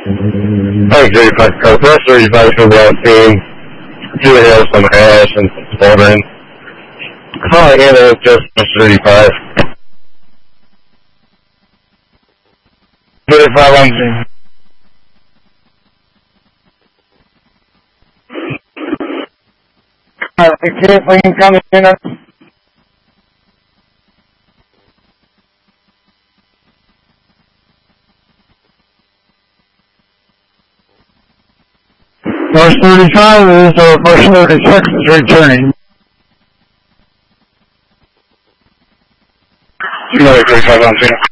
Hey, 35 code. First 35 for the team. Do have some hash and some smoldering. Calling in is just 35. 35 on team. Lane coming in. North 35 is North 36 is returning. 35 on team.